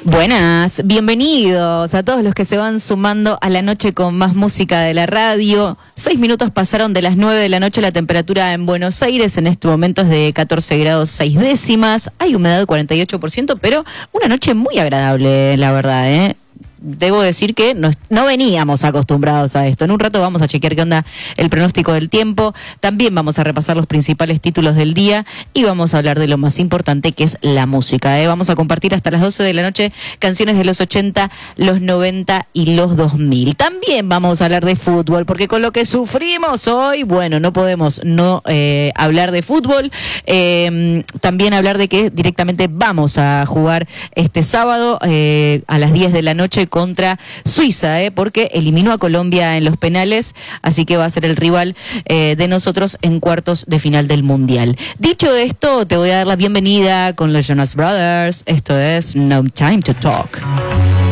Buenas, bienvenidos a todos los que se van sumando a la noche con más música de la radio. 6 minutos pasaron de las 9 de la noche, la temperatura en Buenos Aires en este momento es de 14 grados 6 décimas, hay humedad del 48%, pero una noche muy agradable, la verdad, ¿eh? Debo decir que no veníamos acostumbrados a esto. En un rato vamos a chequear qué onda el pronóstico del tiempo. También vamos a repasar los principales títulos del día y vamos a hablar de lo más importante, que es la música, ¿eh? Vamos a compartir hasta las 12 de la noche canciones de los 80, los 90 y los 2000. También vamos a hablar de fútbol, porque con lo que sufrimos hoy, bueno, no podemos no hablar de fútbol. También hablar de que directamente vamos a jugar este sábado a las 10 de la noche contra Suiza, porque eliminó a Colombia en los penales, así que va a ser el rival de nosotros en cuartos de final del Mundial. Dicho esto, te voy a dar la bienvenida con los Jonas Brothers. Esto es No Time to Talk.